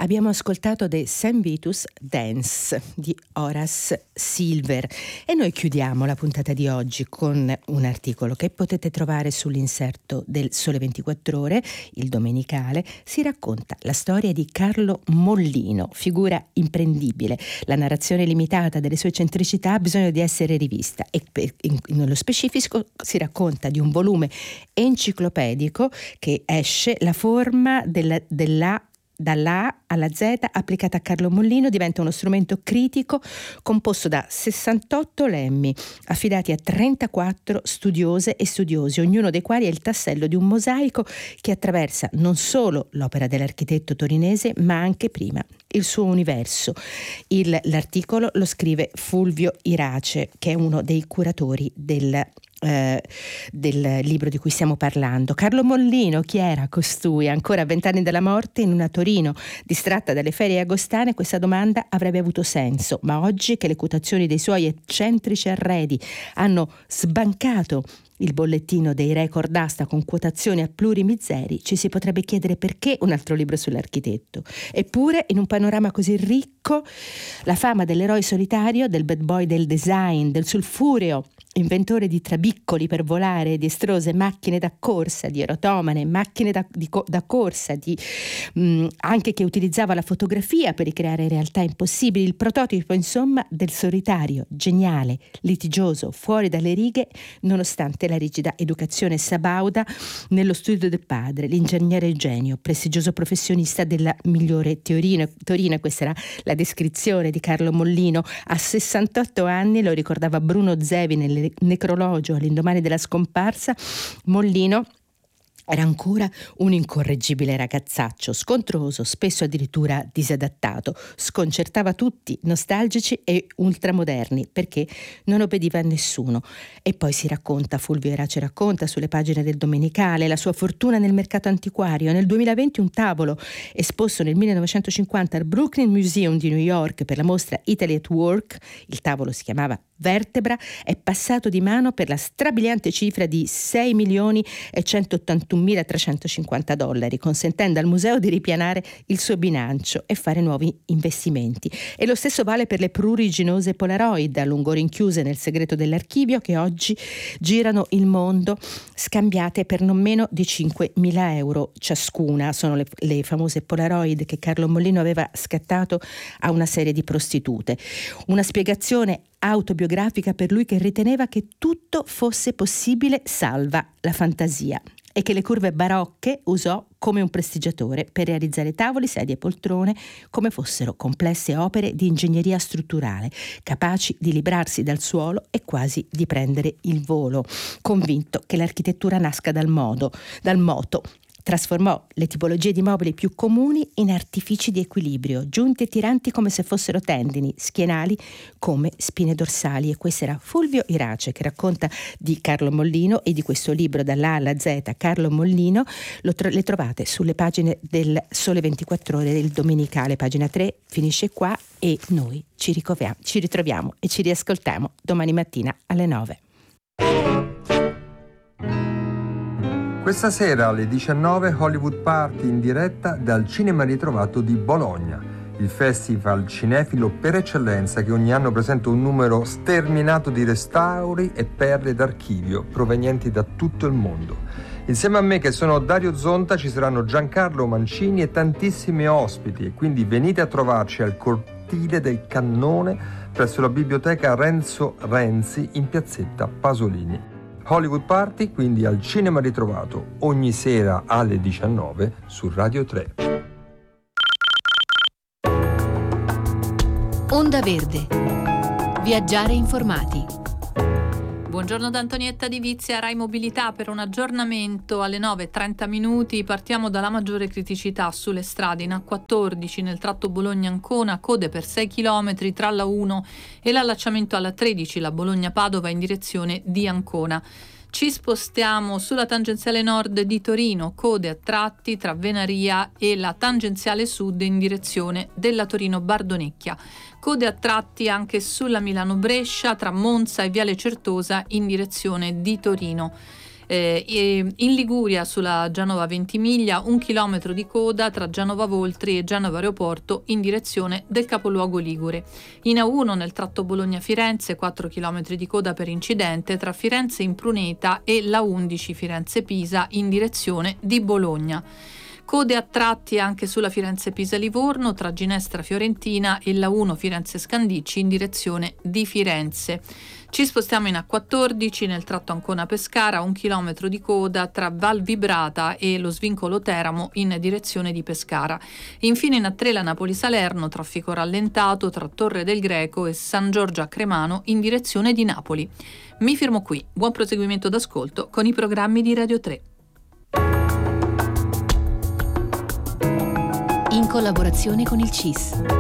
Abbiamo ascoltato The St. Vitus Dance di Horace Silver e noi chiudiamo la puntata di oggi con un articolo che potete trovare sull'inserto del Sole 24 Ore, il domenicale. Si racconta la storia di Carlo Mollino, figura imprendibile. La narrazione limitata delle sue eccentricità ha bisogno di essere rivista e nello specifico si racconta di un volume enciclopedico che esce. La forma dalla A alla Z applicata a Carlo Mollino diventa uno strumento critico composto da 68 lemmi affidati a 34 studiose e studiosi, ognuno dei quali è il tassello di un mosaico che attraversa non solo l'opera dell'architetto torinese ma anche prima il suo universo. L'articolo lo scrive Fulvio Irace, che è uno dei curatori del libro di cui stiamo parlando. Carlo Mollino, chi era costui? Ancora a 20 anni dalla morte, in una Torino distratta dalle ferie agostane, questa domanda avrebbe avuto senso, ma oggi che le quotazioni dei suoi eccentrici arredi hanno sbancato il bollettino dei record d'asta con quotazioni a plurimi zeri, ci si potrebbe chiedere perché un altro libro sull'architetto. Eppure, in un panorama così ricco, la fama dell'eroe solitario, del bad boy del design, del sulfureo inventore di trabiccoli per volare, di estrose macchine da corsa, di erotomane, macchine da corsa, anche che utilizzava la fotografia per ricreare realtà impossibili, il prototipo insomma del solitario, geniale, litigioso, fuori dalle righe, nonostante la rigida educazione sabauda nello studio del padre, l'ingegnere Eugenio, prestigioso professionista della migliore Torino. Questa era la descrizione di Carlo Mollino. A 68 anni, lo ricordava Bruno Zevi nel necrologio all'indomani della scomparsa, Mollino era ancora un incorreggibile ragazzaccio, scontroso, spesso addirittura disadattato. Sconcertava tutti, nostalgici e ultramoderni, perché non obbediva a nessuno. E poi Fulvio Irace racconta sulle pagine del domenicale la sua fortuna nel mercato antiquario. Nel 2020 un tavolo esposto nel 1950 al Brooklyn Museum di New York per la mostra Italy at Work, il tavolo si chiamava Vertebra, è passato di mano per la strabiliante cifra di $6.181.350, consentendo al museo di ripianare il suo bilancio e fare nuovi investimenti. E lo stesso vale per le pruriginose Polaroid a lungo rinchiuse nel segreto dell'archivio, che oggi girano il mondo scambiate per non meno di €5.000 ciascuna. Sono le famose Polaroid che Carlo Mollino aveva scattato a una serie di prostitute. Una spiegazione autobiografica per lui, che riteneva che tutto fosse possibile salva la fantasia, e che le curve barocche usò come un prestigiatore per realizzare tavoli, sedie e poltrone come fossero complesse opere di ingegneria strutturale, capaci di librarsi dal suolo e quasi di prendere il volo, convinto che l'architettura nasca dal moto. Trasformò le tipologie di mobili più comuni in artifici di equilibrio, giunti e tiranti come se fossero tendini, schienali come spine dorsali. E questo era Fulvio Irace, che racconta di Carlo Mollino e di questo libro Dalla A alla Z, Carlo Mollino. Le trovate sulle pagine del Sole 24 Ore del domenicale. Pagina 3 finisce qua e noi ci ritroviamo e ci riascoltiamo domani mattina alle 9. Questa sera alle 19 Hollywood Party in diretta dal Cinema Ritrovato di Bologna, il festival cinefilo per eccellenza che ogni anno presenta un numero sterminato di restauri e perle d'archivio provenienti da tutto il mondo. Insieme a me, che sono Dario Zonta, ci saranno Giancarlo Mancini e tantissimi ospiti, e quindi venite a trovarci al cortile del Cannone presso la biblioteca Renzo Renzi in piazzetta Pasolini. Hollywood Party quindi al Cinema Ritrovato ogni sera alle 19 su Radio 3. Onda Verde. Viaggiare informati. Buongiorno da Antonietta Di Vizia, Rai Mobilità, per un aggiornamento alle 9:30. Partiamo dalla maggiore criticità sulle strade. In A14 nel tratto Bologna-Ancona, code per 6 km tra la 1 e l'allacciamento alla 13, la Bologna-Padova in direzione di Ancona. Ci spostiamo sulla tangenziale nord di Torino, code a tratti tra Venaria e la tangenziale sud in direzione della Torino-Bardonecchia. Code a tratti anche sulla Milano-Brescia tra Monza e Viale Certosa in direzione di Torino. In Liguria sulla Genova Ventimiglia 1 chilometro di coda tra Genova Voltri e Genova Aeroporto in direzione del capoluogo ligure. In A1 nel tratto Bologna-Firenze 4 chilometri di coda per incidente tra Firenze Impruneta e la 11 Firenze-Pisa in direzione di Bologna. Code a tratti anche sulla Firenze-Pisa-Livorno tra Ginestra Fiorentina e la 1 Firenze-Scandicci in direzione di Firenze. Ci spostiamo in A14 nel tratto Ancona-Pescara, 1 chilometro di coda tra Val Vibrata e lo svincolo Teramo in direzione di Pescara. Infine in A3 la Napoli-Salerno, traffico rallentato tra Torre del Greco e San Giorgio a Cremano in direzione di Napoli. Mi fermo qui, buon proseguimento d'ascolto con i programmi di Radio 3. In collaborazione con il CIS.